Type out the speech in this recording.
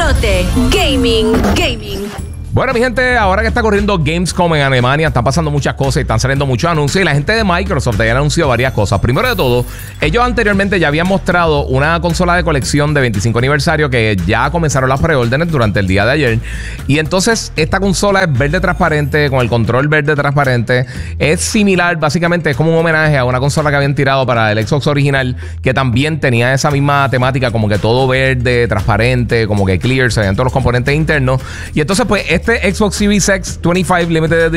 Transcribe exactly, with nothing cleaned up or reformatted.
despelote. Gaming, gaming. Bueno, mi gente, ahora que está corriendo Gamescom en Alemania, están pasando muchas cosas y están saliendo muchos anuncios. Y la gente de Microsoft ya ha anunciado varias cosas. Primero de todo, ellos anteriormente ya habían mostrado una consola de colección de veinticinco aniversario que ya comenzaron las preórdenes durante el día de ayer. Y entonces esta consola es verde transparente, con el control verde transparente. Es similar, básicamente es como un homenaje a una consola que habían tirado para el Xbox original, que también tenía esa misma temática, como que todo verde, transparente, como que clear, se veían todos los componentes internos. Y entonces pues este Xbox Series X veinticinco Limited